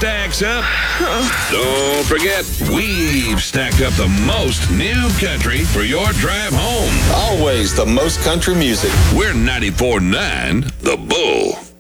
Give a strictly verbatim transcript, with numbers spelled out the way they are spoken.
stacks up? Don't forget, we've stacked up the most new country for your drive home. Always the most country music. We're ninety-four point nine The Bull.